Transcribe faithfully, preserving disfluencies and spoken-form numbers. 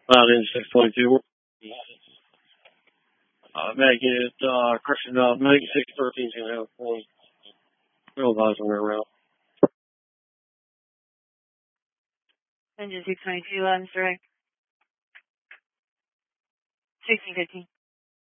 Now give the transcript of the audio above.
Uh, in six twenty-two. Uh, make it, uh, Christian, uh, make six thirteen is going to have full real guys on their route. Engine six twenty-two, Adams direct. sixteen fifteen.